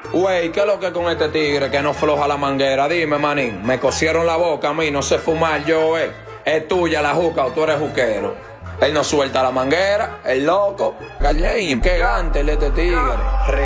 Güey, ¿qué es lo que con este tigre que no floja la manguera? Dime, manín, me cosieron la boca a mí, no sé fumar yo, Es tuya la juca o tú eres juquero. Él no suelta la manguera, el loco. Qué gante este tigre.